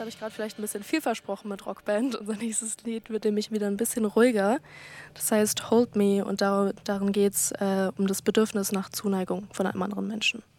habe ich gerade vielleicht ein bisschen viel versprochen mit Rockband. Unser nächstes Lied wird nämlich wieder ein bisschen ruhiger. Das heißt Hold Me und darin geht es um das Bedürfnis nach Zuneigung von einem anderen Menschen.